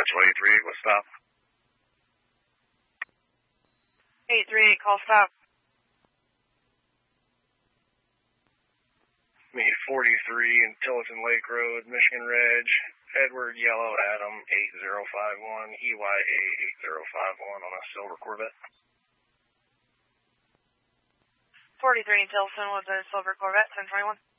Nashville 838, what's stop? 838, call stop. Me 43 in Tillerton Lake Road, Michigan Reg, Edward Yellow Adam 8051, EYA 8051 on a silver Corvette. 43 in Tillerton with a silver Corvette, 1021.